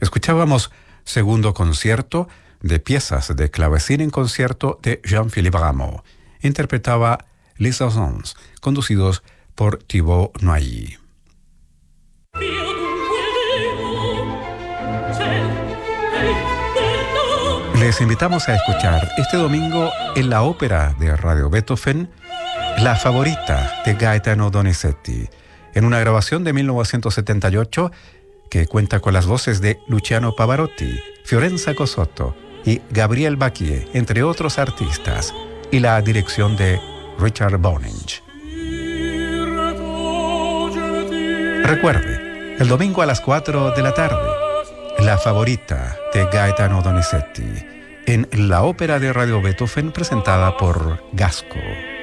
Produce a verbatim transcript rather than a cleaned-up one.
Escuchábamos segundo concierto de piezas de clavecín en concierto de Jean-Philippe Rameau. Interpretaba Les Saisons, conducidos por Thibaut Noilly. Les invitamos a escuchar este domingo en la ópera de Radio Beethoven La Favorita de Gaetano Donizetti, en una grabación de mil novecientos setenta y ocho que cuenta con las voces de Luciano Pavarotti, Fiorenza Cosotto y Gabriel Bacchie, entre otros artistas, y la dirección de Richard Boninch. Recuerde, el domingo a las cuatro de la tarde, La Favorita de Gaetano Donizetti, en la ópera de Radio Beethoven presentada por Gasco.